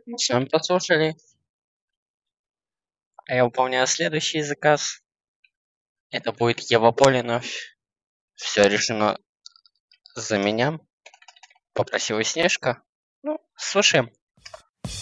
Все мы послушали. А я выполняю следующий заказ. Это будет Ева Полина. Все решено за меня. Попросила Снежка. Ну, слушаем.